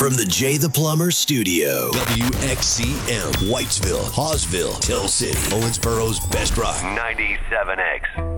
From the Jay the Plumber studio. WXCM, Whitesville, Hawesville, Hill City, Owensboro's best rock. 97X.